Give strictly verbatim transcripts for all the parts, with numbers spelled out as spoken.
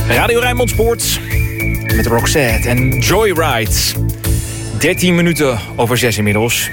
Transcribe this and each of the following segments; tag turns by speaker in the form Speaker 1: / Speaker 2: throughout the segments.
Speaker 1: Radio Rijnmond Sport met Roxette en Joyride. dertien minuten over zes inmiddels.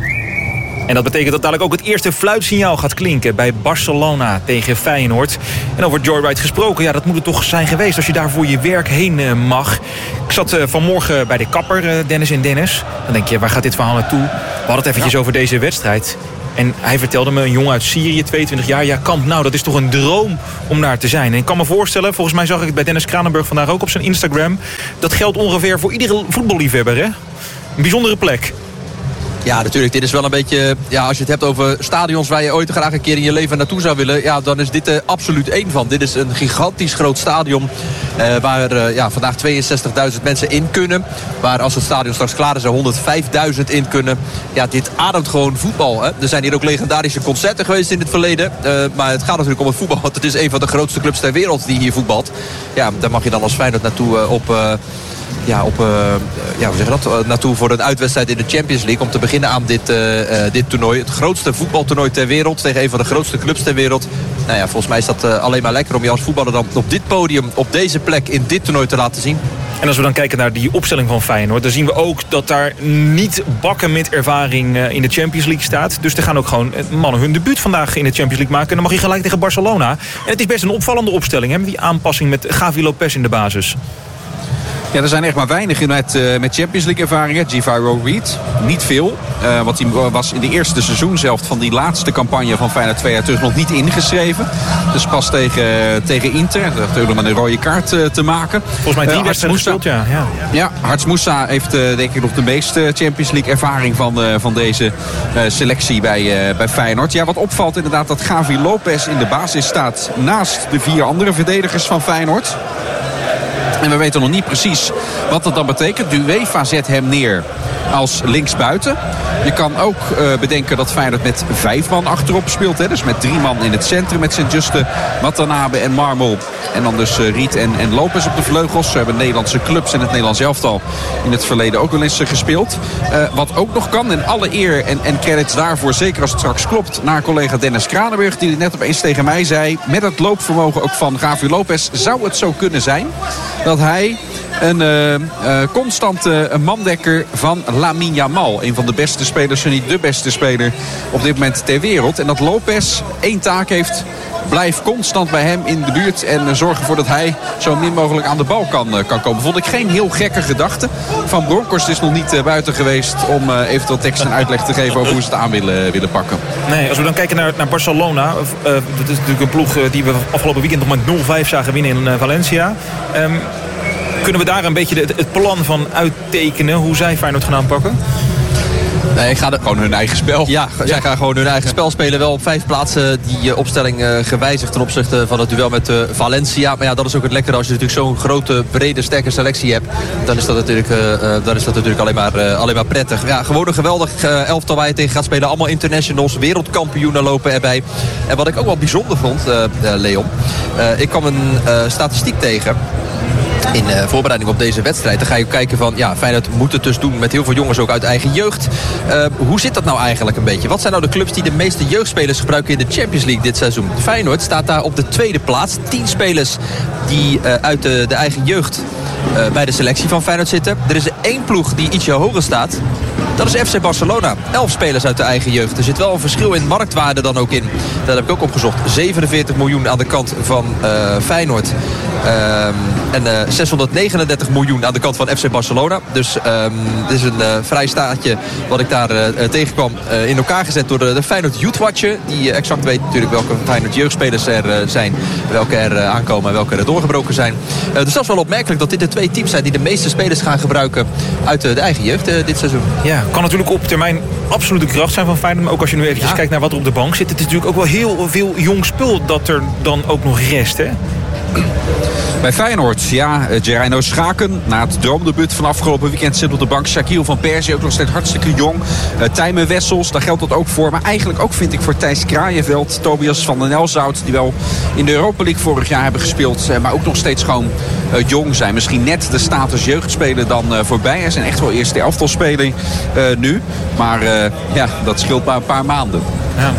Speaker 1: En dat betekent dat dadelijk ook het eerste fluitsignaal gaat klinken bij Barcelona tegen Feyenoord. En over Joyride gesproken, ja, dat moet het toch zijn geweest als je daar voor je werk heen uh, mag. Ik zat uh, vanmorgen bij de kapper, uh, Dennis en Dennis. Dan denk je, waar gaat dit verhaal naartoe? We hadden het eventjes ja. over deze wedstrijd. En hij vertelde me, een jongen uit Syrië, tweeëntwintig jaar... ja, Kamp Nou, dat is toch een droom om daar te zijn. En ik kan me voorstellen, volgens mij zag ik het bij Dennis Kranenburg vandaag ook op zijn Instagram. Dat geldt ongeveer voor iedere voetballiefhebber, hè? Een bijzondere plek.
Speaker 2: Ja, natuurlijk. Dit is wel een beetje... Ja, als je het hebt over stadions waar je ooit graag een keer in je leven naartoe zou willen... ja, dan is dit er absoluut één van. Dit is een gigantisch groot stadion... Uh, waar uh, ja, vandaag tweeënzestigduizend mensen in kunnen. Waar als het stadion straks klaar is er honderdvijfduizend in kunnen. Ja, dit ademt gewoon voetbal. Hè? Er zijn hier ook legendarische concerten geweest in het verleden. Uh, maar het gaat natuurlijk om het voetbal. Want het is een van de grootste clubs ter wereld die hier voetbalt. Ja, daar mag je dan als Feyenoord naartoe uh, op... Uh, Ja, op, uh, ja, hoe zeg je dat? Uh, naartoe voor een uitwedstrijd in de Champions League. Om te beginnen aan dit, uh, uh, dit toernooi. Het grootste voetbaltoernooi ter wereld. Tegen een van de grootste clubs ter wereld. Nou ja, volgens mij is dat uh, alleen maar lekker om je als voetballer dan op dit podium, op deze plek, in dit toernooi te laten zien.
Speaker 1: En als we dan kijken naar die opstelling van Feyenoord, dan zien we ook dat daar niet bakken met ervaring uh, in de Champions League staat. Dus er gaan ook gewoon mannen hun debuut vandaag in de Champions League maken. En dan mag je gelijk tegen Barcelona. En het is best een opvallende opstelling, hè, met die aanpassing met Gavi Lopez in de basis.
Speaker 3: Ja, er zijn echt maar weinig met, uh, met Champions League ervaringen. Givaro Reed, niet veel. Uh, want hij was in de eerste seizoenshelft van die laatste campagne van Feyenoord twee jaar terug nog niet ingeschreven. Dus pas tegen, tegen Inter. Dat heeft natuurlijk met een rode kaart uh, te maken.
Speaker 1: Volgens mij drie uh, wedstrijden gespeeld, ja. Ja,
Speaker 3: ja Harts Moussa heeft uh, denk ik nog de meeste Champions League ervaring van, uh, van deze uh, selectie bij, uh, bij Feyenoord. Ja, wat opvalt inderdaad dat Gavi Lopez in de basis staat naast de vier andere verdedigers van Feyenoord. En we weten nog niet precies wat dat dan betekent. De UEFA zet hem neer als linksbuiten. Je kan ook uh, bedenken dat Feyenoord met vijf man achterop speelt. Hè? Dus met drie man in het centrum. Met Sint-Juste, Watanabe en Marmol. En dan dus uh, Riet en, en Lopez op de vleugels. Ze hebben Nederlandse clubs en het Nederlands elftal in het verleden ook wel eens uh, gespeeld. Uh, wat ook nog kan, en alle eer en, en credits daarvoor, zeker als het straks klopt, naar collega Dennis Kranenburg, die net opeens tegen mij zei, met het loopvermogen ook van Gavi Lopez, zou het zo kunnen zijn dat hij een uh, uh, constante uh, mandekker van Lamine Yamal, een van de beste spelers, zo niet de beste speler op dit moment ter wereld. En dat Lopez één taak heeft: blijf constant bij hem in de buurt en uh, zorg ervoor dat hij zo min mogelijk aan de bal kan, uh, kan komen. Vond ik geen heel gekke gedachte. Van Bronckhorst is nog niet uh, buiten geweest om uh, eventueel tekst en uitleg te geven over hoe ze het aan willen, willen pakken.
Speaker 1: Nee, als we dan kijken naar, naar Barcelona, uh, dat is natuurlijk een ploeg uh, die we afgelopen weekend nog met nul vijf zagen winnen in uh, Valencia. Um, Kunnen we daar een beetje het, het plan van uittekenen hoe zij Feyenoord gaan aanpakken?
Speaker 2: Nee, ik ga de...
Speaker 3: Gewoon hun eigen spel.
Speaker 2: Ja, ja, zij gaan gewoon hun eigen spel spelen. Wel op vijf plaatsen die uh, opstelling uh, gewijzigd ten opzichte van het duel met uh, Valencia. Maar ja, dat is ook het lekkere als je natuurlijk zo'n grote, brede, sterke selectie hebt. Dan is dat natuurlijk, uh, uh, dan is dat natuurlijk alleen, maar, uh, alleen maar prettig. Ja, gewoon een geweldig uh, elftal waar je tegen gaat spelen. Allemaal internationals, wereldkampioenen lopen erbij. En wat ik ook wel bijzonder vond, uh, uh, Leon. Uh, ik kwam een uh, statistiek tegen in uh, voorbereiding op deze wedstrijd. Dan ga je kijken van, ja, Feyenoord moet het dus doen met heel veel jongens ook uit eigen jeugd. Uh, hoe zit dat nou eigenlijk een beetje? Wat zijn nou de clubs die de meeste jeugdspelers gebruiken in de Champions League dit seizoen? Feyenoord staat daar op de tweede plaats. Tien spelers die uh, uit de, de eigen jeugd uh, bij de selectie van Feyenoord zitten. Er is er één ploeg die ietsje hoger staat. Dat is F C Barcelona. Elf spelers uit de eigen jeugd. Er zit wel een verschil in marktwaarde dan ook in. Dat heb ik ook opgezocht. zevenenveertig miljoen aan de kant van uh, Feyenoord. Um, en uh, zeshonderdnegenendertig miljoen aan de kant van F C Barcelona. Dus um, dit is een uh, vrij staatje wat ik daar uh, tegenkwam. Uh, in elkaar gezet door de, de Feyenoord Youth Watcher. Die uh, exact weet natuurlijk welke Feyenoord jeugdspelers er uh, zijn. Welke er uh, aankomen en welke er doorgebroken zijn. Uh, dus dat is wel opmerkelijk dat dit de twee teams zijn die de meeste spelers gaan gebruiken uit uh, de eigen jeugd uh, dit seizoen.
Speaker 1: Ja, kan natuurlijk op termijn absolute kracht zijn van Feyenoord. Maar ook als je nu eventjes ja. kijkt naar wat er op de bank zit. Het is natuurlijk ook wel heel veel jong spul dat er dan ook nog rest, hè?
Speaker 3: Bij Feyenoord, ja, Gerino Schaken. Na het droomdebuut van afgelopen weekend zit op de bank Shaquille van Persie, ook nog steeds hartstikke jong. Uh, Tijmen Wessels, daar geldt dat ook voor. Maar eigenlijk ook vind ik voor Thijs Kraaienveld, Tobias van den Elzout, die wel in de Europa League vorig jaar hebben gespeeld. Uh, maar ook nog steeds gewoon uh, jong zijn. Misschien net de status jeugdspeler dan uh, voorbij. Hij zijn echt wel eerste elftal speler uh, nu. Maar uh, ja, dat scheelt maar een paar maanden.
Speaker 1: Ja.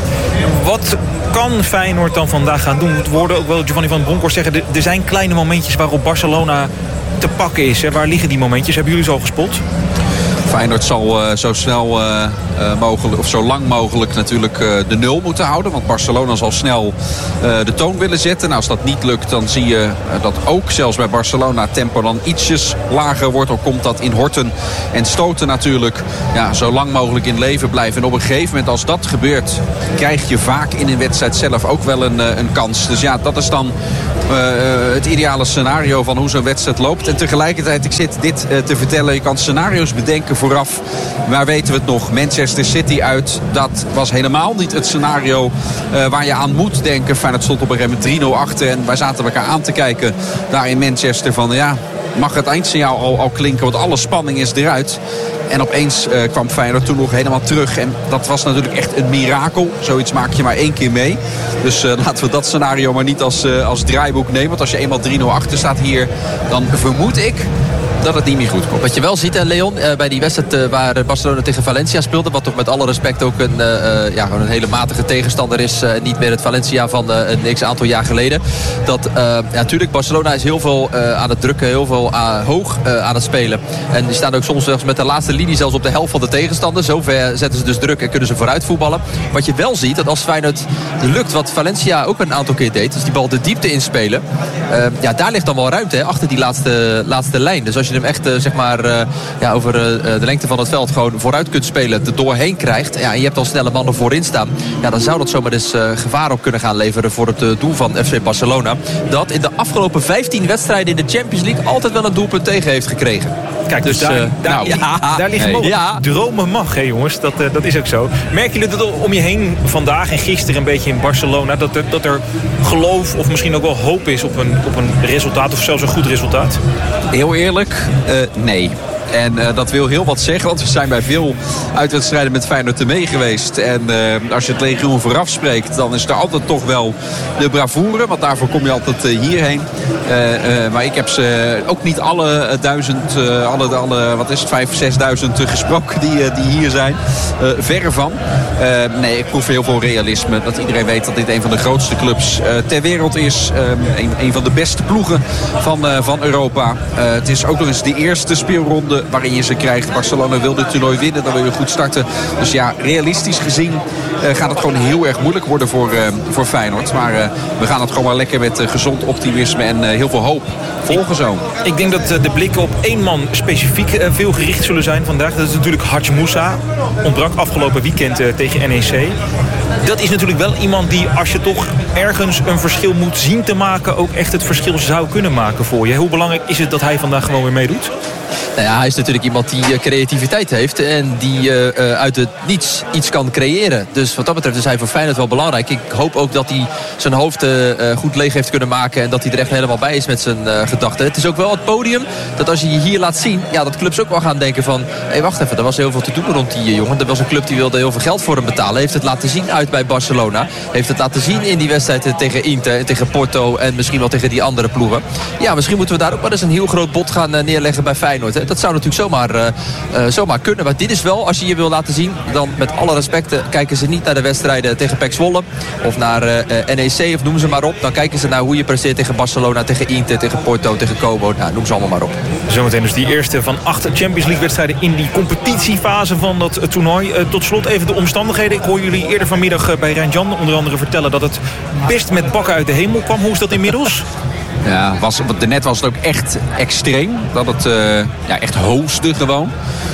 Speaker 1: Wat kan Feyenoord dan vandaag gaan doen? We hoorden ook wel Giovanni van Bronckhorst zeggen... er zijn kleine momentjes waarop Barcelona te pakken is. Hè? Waar liggen die momentjes? Hebben jullie ze al gespot?
Speaker 3: Feyenoord zal uh, zo snel uh, uh, mogelijk, of zo lang mogelijk natuurlijk uh, de nul moeten houden. Want Barcelona zal snel uh, de toon willen zetten. Nou, als dat niet lukt, dan zie je uh, dat ook zelfs bij Barcelona tempo dan ietsjes lager wordt. Ook komt dat in horten en stoten natuurlijk ja, zo lang mogelijk in leven blijven. En op een gegeven moment, als dat gebeurt, krijg je vaak in een wedstrijd zelf ook wel een, uh, een kans. Dus ja, dat is dan uh, het ideale scenario van hoe zo'n wedstrijd loopt. En tegelijkertijd, ik zit dit uh, te vertellen, je kan scenario's bedenken vooraf. Maar weten we het nog? Manchester City uit. Dat was helemaal niet het scenario uh, waar je aan moet denken. Feyenoord stond op een gegeven moment drie nul achter. En wij zaten elkaar aan te kijken daar in Manchester van ja, mag het eindsignaal al, al klinken? Want alle spanning is eruit. En opeens uh, kwam Feyenoord toen nog helemaal terug. En dat was natuurlijk echt een mirakel. Zoiets maak je maar één keer mee. Dus uh, laten we dat scenario maar niet als, uh, als draaiboek nemen. Want als je eenmaal drie nul achter staat hier, dan vermoed ik dat het niet meer goed komt.
Speaker 2: Wat je wel ziet, hè, Leon, uh, bij die wedstrijd uh, waar Barcelona tegen Valencia speelde, wat toch met alle respect ook een, uh, ja, gewoon een hele matige tegenstander is. Uh, niet meer het Valencia van uh, een x-aantal jaar geleden. Dat, uh, ja, natuurlijk, Barcelona is heel veel uh, aan het drukken, heel veel uh, hoog uh, aan het spelen. En die staan ook soms zelfs met de laatste linie zelfs op de helft van de tegenstander. Zover zetten ze dus druk en kunnen ze vooruit voetballen. Wat je wel ziet, dat als Feyenoord lukt, wat Valencia ook een aantal keer deed, dus die bal de diepte inspelen. Uh, ja, daar ligt dan wel ruimte, hè, achter die laatste, laatste lijn. Dus als je hem echt uh, zeg maar, uh, ja, over uh, de lengte van het veld gewoon vooruit kunt spelen, er doorheen krijgt, ja, en je hebt al snelle mannen voorin staan, ja, dan zou dat zomaar eens uh, gevaar op kunnen gaan leveren voor het uh, doel van F C Barcelona, dat in de afgelopen vijftien wedstrijden in de Champions League altijd wel een doelpunt tegen heeft gekregen.
Speaker 1: Kijk, dus, dus daar, uh, daar, nou, ja, daar liggen hey. ja. dromen mag, hè jongens. Dat, uh, dat is ook zo. Merk je dat om je heen vandaag en gisteren een beetje in Barcelona, dat er, dat er geloof of misschien ook wel hoop is op een, op een resultaat of zelfs een goed resultaat?
Speaker 3: Heel eerlijk, uh, nee. En uh, dat wil heel wat zeggen, want we zijn bij veel uitwedstrijden met Feyenoord er mee geweest. En uh, als je het legioen vooraf spreekt, dan is er altijd toch wel de bravoure. Want daarvoor kom je altijd uh, hierheen. Uh, uh, maar ik heb ze ook niet alle uh, duizend, uh, alle, alle, wat is het, vijf, zesduizend uh, gesproken die, uh, die hier zijn. Uh, verre van. Uh, nee, ik proef heel veel realisme. Dat iedereen weet dat dit een van de grootste clubs uh, ter wereld is. Uh, een, een van de beste ploegen van, uh, van Europa. Uh, het is ook nog eens de eerste speelronde waarin je ze krijgt. Barcelona wil dit toernooi winnen, dan wil je goed starten. Dus ja, realistisch gezien uh, gaat het gewoon heel erg moeilijk worden voor, uh, voor Feyenoord. Maar uh, we gaan het gewoon maar lekker met uh, gezond optimisme en uh, heel veel hoop volgen zo.
Speaker 1: Ik denk dat uh, de blikken op één man specifiek uh, veel gericht zullen zijn vandaag. Dat is natuurlijk Hadj Moussa. Ontbrak afgelopen weekend uh, tegen N E C. Dat is natuurlijk wel iemand die, als je toch ergens een verschil moet zien te maken, ook echt het verschil zou kunnen maken voor je. Hoe belangrijk is het dat hij vandaag gewoon weer meedoet?
Speaker 2: Nou ja, hij is natuurlijk iemand die uh, creativiteit heeft en die uh, uh, uit het niets iets kan creëren. Dus wat dat betreft is hij voor Feyenoord wel belangrijk. Ik hoop ook dat hij zijn hoofd uh, goed leeg heeft kunnen maken en dat hij er echt helemaal bij is met zijn uh, gedachten. Het is ook wel het podium dat als je je hier laat zien, ja, dat clubs ook wel gaan denken van, hé, hey, wacht even, er was heel veel te doen rond die uh, jongen. Er was een club die wilde heel veel geld voor hem betalen. Heeft het laten zien uit bij Barcelona. Heeft het laten zien in die wedstrijden tegen Inter, tegen Porto en misschien wel tegen die andere ploegen. Ja, misschien moeten we daar ook wel eens een heel groot bod gaan uh, neerleggen bij Feyenoord. Hè. Dat zou natuurlijk zomaar, uh, uh, zomaar kunnen. Maar dit is wel, als je je wil laten zien, dan met alle respect uh, kijken ze niet naar de wedstrijden tegen P E C Zwolle of naar uh, N E C of noem ze maar op. Dan kijken ze naar hoe je presteert tegen Barcelona, tegen Inter, tegen Porto, tegen Como. Nou, noem ze allemaal maar op.
Speaker 1: Zometeen dus die eerste van acht Champions League wedstrijden in die competitiefase van dat uh, toernooi. Uh, tot slot even de omstandigheden. Ik hoor jullie eerder vanmiddag uh, bij Rijn-Jan onder andere vertellen dat het best met bakken uit de hemel kwam. Hoe is dat inmiddels?
Speaker 3: Ja, was, net was het ook echt extreem. Dat het uh, ja, echt hoosde gewoon.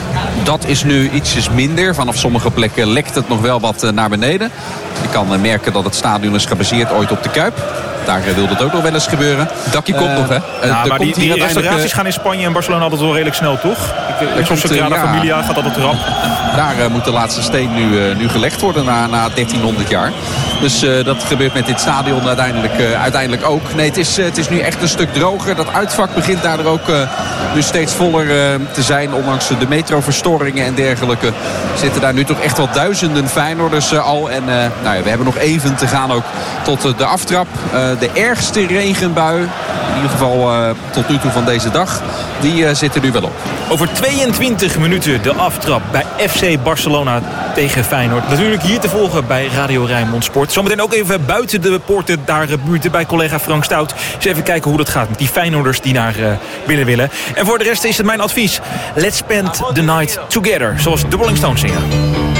Speaker 3: Dat is nu ietsjes minder. Vanaf sommige plekken lekt het nog wel wat uh, naar beneden. Je kan uh, merken dat het stadion is gebaseerd ooit op de Kuip. Daar uh, wil dat ook nog wel eens gebeuren.
Speaker 2: Dakje komt uh, nog, hè? Uh,
Speaker 1: ja, maar die, die restauraties uh, gaan in Spanje en Barcelona altijd wel redelijk snel, toch? Ik Zo'n Sagrada uh, Familia ja, gaat altijd rap.
Speaker 3: Daar uh, moet de laatste steen nu, uh, nu gelegd worden na, na dertienhonderd jaar. Dus uh, dat gebeurt met dit stadion uiteindelijk, uh, uiteindelijk ook. Nee, het is, uh, het is nu echt een stuk droger. Dat uitvak begint daar ook uh, nu steeds voller uh, te zijn. Ondanks de metroverstoringen en dergelijke zitten daar nu toch echt wel duizenden Feyenoorders uh, al. En uh, nou ja, we hebben nog even te gaan ook tot uh, de aftrap. Uh, de ergste regenbui, in ieder geval uh, tot nu toe van deze dag, die uh, zit er nu wel op.
Speaker 1: Over tweeëntwintig minuten de aftrap bij F C Barcelona tegen Feyenoord. Natuurlijk hier te volgen bij Radio Rijnmond Sport. Zometeen ook even buiten de poorten daar buurten bij collega Frank Stout. Dus even kijken hoe dat gaat met die Feyenoorders die naar uh, binnen willen. En voor de rest is het mijn advies. Let's spend the night together. Zoals de Rolling Stones zingen.